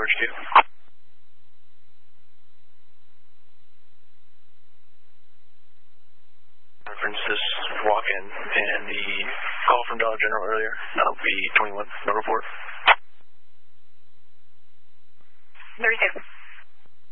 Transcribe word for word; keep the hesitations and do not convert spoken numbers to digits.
H Q. Reference this walk-in and the call from Dollar General earlier. That'll be twenty-one, number four.